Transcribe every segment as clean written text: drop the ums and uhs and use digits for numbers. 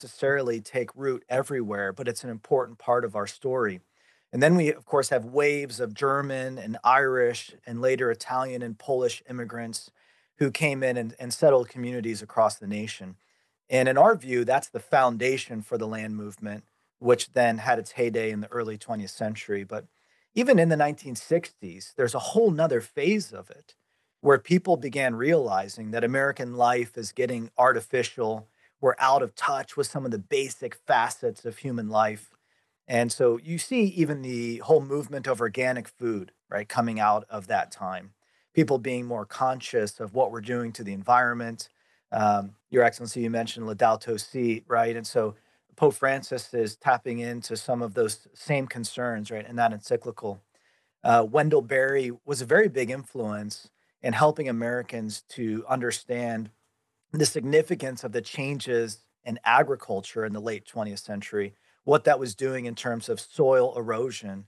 necessarily take root everywhere, but it's an important part of our story. And then we, of course, have waves of German and Irish and later Italian and Polish immigrants who came in and settled communities across the nation. And in our view, that's the foundation for the land movement, which then had its heyday in the early 20th century. But even in the 1960s, there's a whole nother phase of it where people began realizing that American life is getting artificial. We're out of touch with some of the basic facets of human life. And so you see even the whole movement of organic food, right, coming out of that time. People being more conscious of what we're doing to the environment. Your Excellency, you mentioned Laudato Si, right? And so Pope Francis is tapping into some of those same concerns, right, in that encyclical. Wendell Berry was a very big influence in helping Americans to understand the significance of the changes in agriculture in the late 20th century, what that was doing in terms of soil erosion,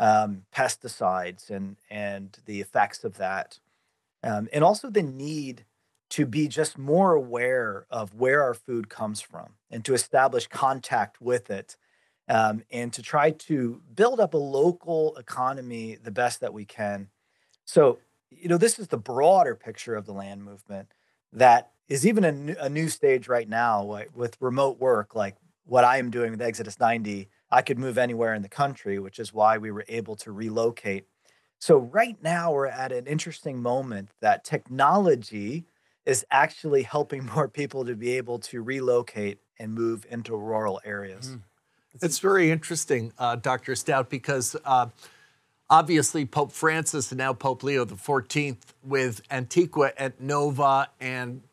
pesticides, and the effects of that, and also the need to be just more aware of where our food comes from and to establish contact with it, and to try to build up a local economy the best that we can. So, this is the broader picture of the land movement that is even a new stage right now, like with remote work, like what I am doing with Exodus 90. I could move anywhere in the country, which is why we were able to relocate. So, right now, we're at an interesting moment that technology is actually helping more people to be able to relocate and move into rural areas. It's very interesting, Dr. Stout, because obviously Pope Francis and now Pope Leo XIV with Antiqua et Nova and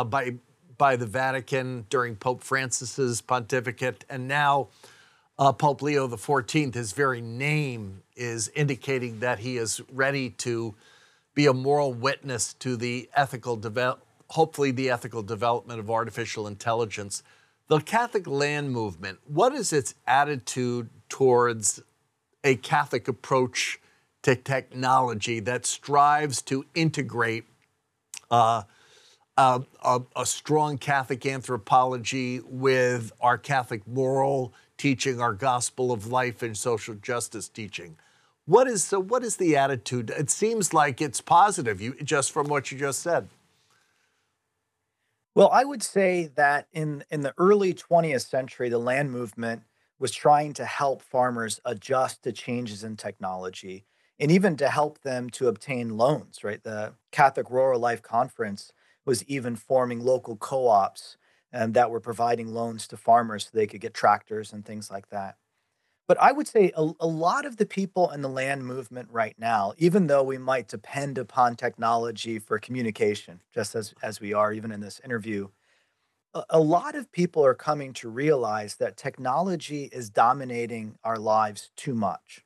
by the Vatican during Pope Francis's pontificate, and now Pope Leo XIV, his very name is indicating that he is ready to be a moral witness to the hopefully the ethical development of artificial intelligence. The Catholic land movement, what is its attitude towards a Catholic approach to technology that strives to integrate a strong Catholic anthropology with our Catholic moral teaching, our gospel of life and social justice teaching? What is the attitude? It seems like it's positive, just from what you just said. Well, I would say that in the early 20th century, the land movement was trying to help farmers adjust to changes in technology and even to help them to obtain loans, right? The Catholic Rural Life Conference was even forming local co-ops that were providing loans to farmers so they could get tractors and things like that. But I would say a lot of the people in the land movement right now, even though we might depend upon technology for communication, just as we are even in this interview, a lot of people are coming to realize that technology is dominating our lives too much.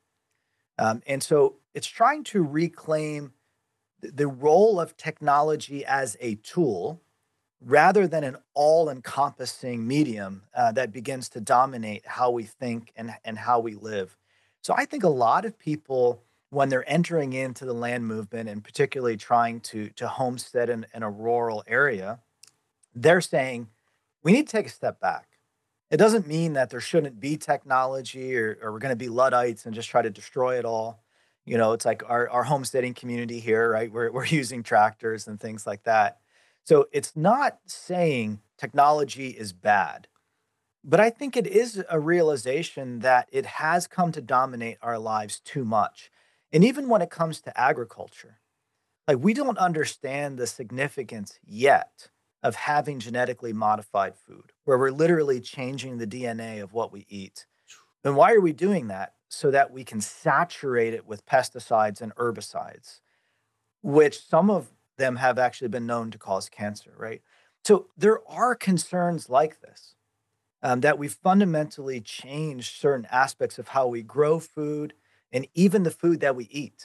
And so it's trying to reclaim the role of technology as a tool rather than an all-encompassing medium that begins to dominate how we think and how we live. So I think a lot of people, when they're entering into the land movement and particularly trying to homestead in a rural area, they're saying we need to take a step back. It doesn't mean that there shouldn't be technology or we're going to be Luddites and just try to destroy it all. It's like our homesteading community here, right? We're using tractors and things like that. So it's not saying technology is bad, but I think it is a realization that it has come to dominate our lives too much. And even when it comes to agriculture, like we don't understand the significance yet of having genetically modified food, where we're literally changing the DNA of what we eat. And why are we doing that? So that we can saturate it with pesticides and herbicides, which some of them have actually been known to cause cancer, right? So there are concerns like this, that we fundamentally change certain aspects of how we grow food and even the food that we eat.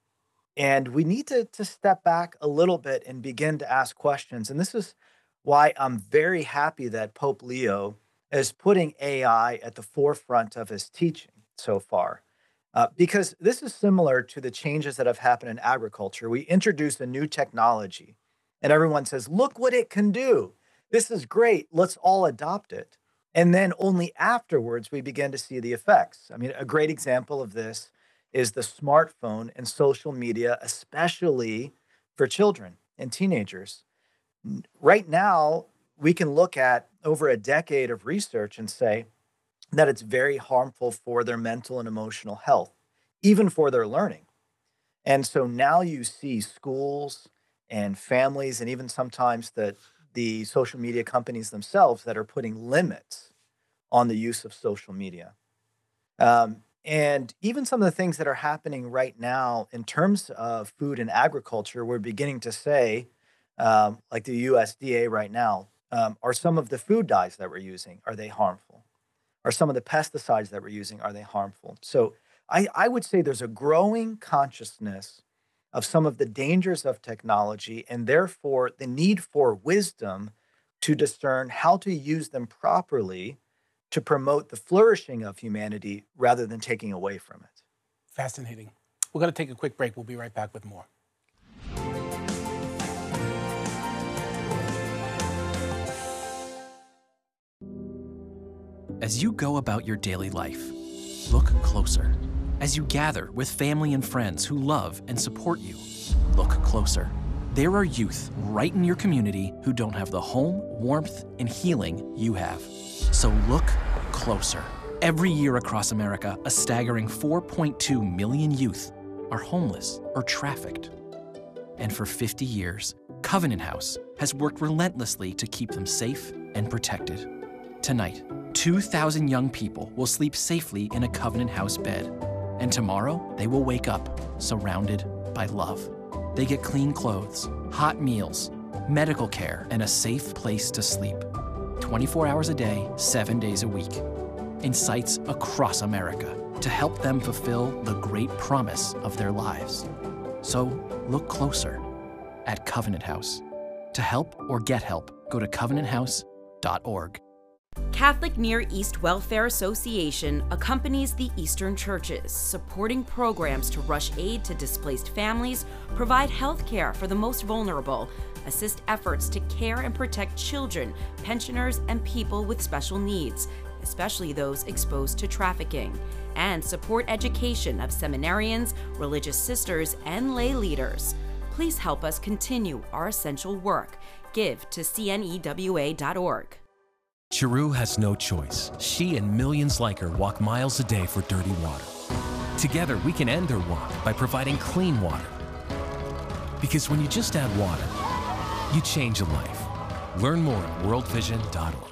And we need to step back a little bit and begin to ask questions. And this is why I'm very happy that Pope Leo is putting AI at the forefront of his teaching so far. Because this is similar to the changes that have happened in agriculture. We introduce a new technology, and everyone says, look what it can do. This is great. Let's all adopt it. And then only afterwards we begin to see the effects. I mean, a great example of this is the smartphone and social media, especially for children and teenagers. Right now, we can look at over a decade of research and say that it's very harmful for their mental and emotional health, even for their learning. And so now you see schools and families, and even sometimes the social media companies themselves that are putting limits on the use of social media. And even some of the things that are happening right now in terms of food and agriculture, we're beginning to say, like the USDA right now, are some of the food dyes that we're using, are they harmful? Are some of the pesticides that we're using, are they harmful? So I would say there's a growing consciousness of some of the dangers of technology and therefore the need for wisdom to discern how to use them properly to promote the flourishing of humanity rather than taking away from it. Fascinating. We're going to take a quick break. We'll be right back with more. As you go about your daily life, look closer. As you gather with family and friends who love and support you, look closer. There are youth right in your community who don't have the home, warmth, and healing you have. So look closer. Every year across America, a staggering 4.2 million youth are homeless or trafficked. And for 50 years, Covenant House has worked relentlessly to keep them safe and protected. Tonight, 2,000 young people will sleep safely in a Covenant House bed. And tomorrow, they will wake up surrounded by love. They get clean clothes, hot meals, medical care, and a safe place to sleep. 24 hours a day, 7 days a week. In sites across America to help them fulfill the great promise of their lives. So look closer at Covenant House. To help or get help, go to covenanthouse.org. Catholic Near East Welfare Association accompanies the Eastern churches, supporting programs to rush aid to displaced families, provide health care for the most vulnerable, assist efforts to care and protect children, pensioners, and people with special needs, especially those exposed to trafficking, and support education of seminarians, religious sisters, and lay leaders. Please help us continue our essential work. Give to cnewa.org. Chiru has no choice. She and millions like her walk miles a day for dirty water. Together, we can end their walk by providing clean water. Because when you just add water, you change a life. Learn more at worldvision.org.